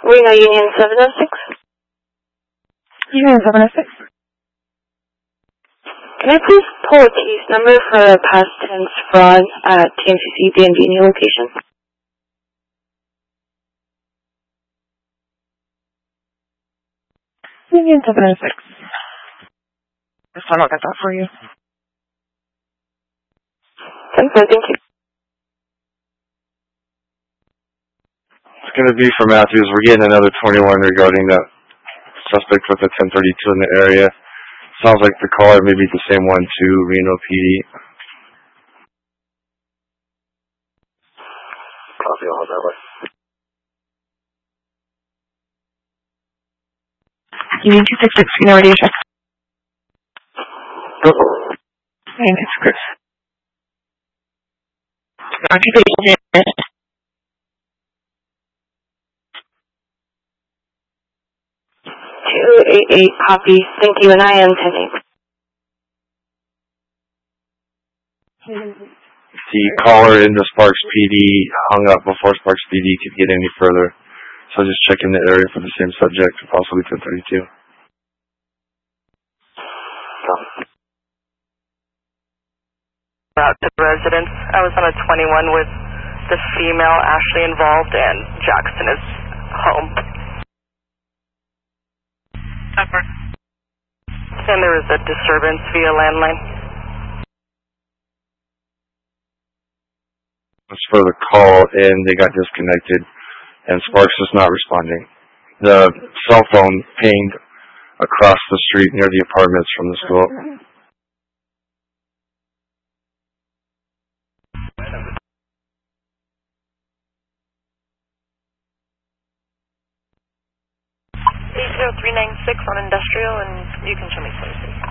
Reno Union 706. Union 706. Can I please pull a case number for a past tense fraud at TNCC Dandini location? Union 706. Just I'll get that for you. Thank you. It's going to be for Matthews. We're getting another 21 regarding that suspect with a 1032 in the area. Sounds like the caller may be the same one to Reno PD. Copy, I'll have that way. Union 266, you know radio check. Go. Union 266. Aren't you taking it? 288 copy. Thank you, and I am pending. The caller in the Sparks PD hung up before Sparks PD could get any further. So just checking the area for the same subject, possibly 1032. Out to the residence. I was on a 21 with the female Ashley involved, and Jackson is home. Over. And there was a disturbance via landline. As for the call in, they got disconnected, and Sparks is not responding. The cell phone pinged across the street near the apartments from the school. Eight 396 on Industrial, and you can show me places.